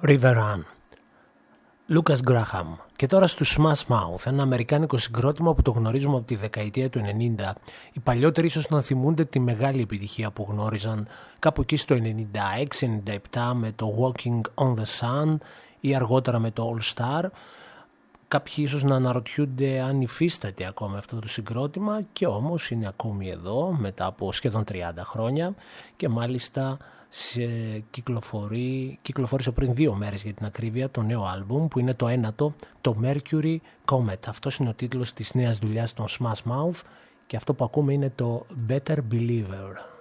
River Run, Lucas Graham. Και τώρα στο Smash Mouth, ένα αμερικάνικο συγκρότημα που το γνωρίζουμε από τη δεκαετία του 90. Οι παλιότεροι ίσως να θυμούνται τη μεγάλη επιτυχία που γνώριζαν κάπου εκεί στο 96-97 με το Walking on the Sun ή αργότερα με το All Star. Κάποιοι ίσως να αναρωτιούνται αν υφίσταται ακόμα αυτό το συγκρότημα, και όμως είναι ακόμη εδώ μετά από σχεδόν 30 χρόνια και μάλιστα κυκλοφόρησε πριν 2 μέρες για την ακρίβεια το νέο άλμπουμ που είναι το ένατο, το Mercury Comet. Αυτός είναι ο τίτλος της νέας δουλειάς των Smash Mouth και αυτό που ακούμε είναι το Better Believer.